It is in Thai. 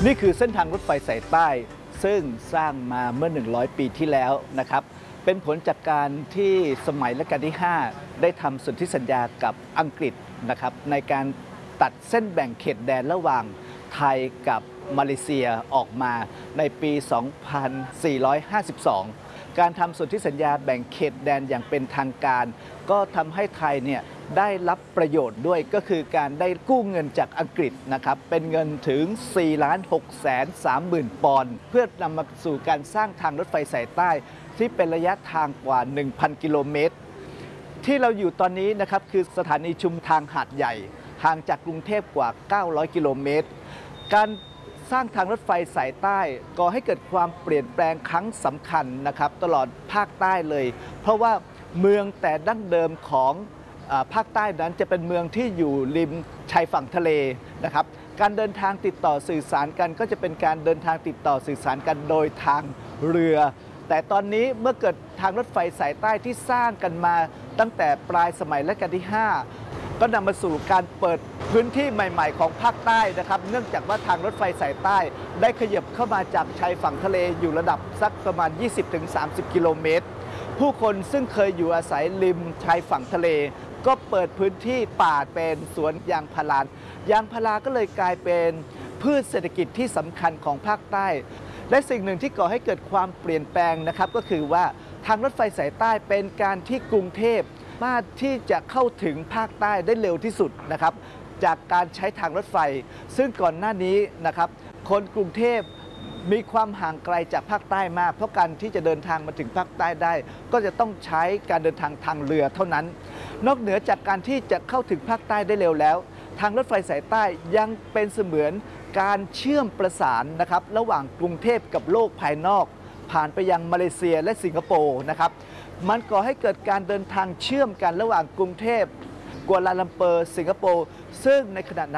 นี่คือเส้นทางรถไฟสายใต้ซึ่งสร้างมาเมื่อ100 ปีที่แล้วนะครับเป็นผลจากการที่สมัยรัชกาลที่ 5 ได้ทำสนธิสัญญากับอังกฤษนะครับในการตัดเส้นแบ่งเขตแดนระหว่างไทยกับมาเลเซียออกมาในปี 2452 การทำสนธิสัญญาแบ่งเขตแดนอย่างเป็นทางการก็ทำให้ไทยเนี่ยได้รับประโยชน์ด้วยก็คือการได้กู้เงินจากอังกฤษนะครับเป็นเงินถึง 4,630,000 ปอนด์เพื่อนำมาสู่การสร้างทางรถไฟสายใต้ที่เป็นระยะทางกว่า 1,000 กิโลเมตรที่เราอยู่ตอนนี้นะครับคือสถานีชุมทางหาดใหญ่ห่างจากกรุงเทพกว่า 900 กิโลเมตรการสร้างทางรถไฟสายใต้ก่อให้เกิดความเปลี่ยนแปลงครั้งสำคัญนะครับตลอดภาคใต้เลยเพราะว่าเมืองแต่ดั้งเดิมของภาคใต้นั้นจะเป็นเมืองที่อยู่ริมชายฝั่งทะเลนะครับการเดินทางติดต่อสื่อสารกันก็จะเป็นการเดินทางติดต่อสื่อสารกันโดยทางเรือแต่ตอนนี้เมื่อเกิดทางรถไฟสายใต้ที่สร้างกันมาตั้งแต่ปลายสมัยรัชกาลที่ 5ก็นำมาสู่การเปิดพื้นที่ใหม่ๆของภาคใต้นะครับเนื่องจากว่าทางรถไฟสายใต้ได้ขยับเข้ามาจากชายฝั่งทะเลอยู่ระดับสักประมาณ 20-30 กิโลเมตรผู้คนซึ่งเคยอยู่อาศัยริมชายฝั่งทะเลก็เปิดพื้นที่ป่าเป็นสวนยางพารายางพาราก็เลยกลายเป็นพืชเศรษฐกิจที่สำคัญของภาคใต้และสิ่งหนึ่งที่ก่อให้เกิดความเปลี่ยนแปลงนะครับก็คือว่าทางรถไฟสายใต้เป็นการที่กรุงเทพสามารถที่จะเข้าถึงภาคใต้ได้เร็วที่สุดนะครับจากการใช้ทางรถไฟซึ่งก่อนหน้านี้นะครับคนกรุงเทพมีความห่างไกลจากภาคใต้มากเพราะการที่จะเดินทางมาถึงภาคใต้ได้ก็จะต้องใช้การเดินทางทางเรือเท่านั้นนอกเหนือจากการที่จะเข้าถึงภาคใต้ได้เร็วแล้วทางรถไฟสายใต้ยังเป็นเสมือนการเชื่อมประสานนะครับระหว่างกรุงเทพกับโลกภายนอกผ่านไปยังมาเลเซียและสิงคโปร์นะครับมันก่อให้เกิดการเดินทางเชื่อมกันระหว่างกรุงเทพกัวลาลัมเปอร์สิงคโปร์ซึ่งในขณะนั้น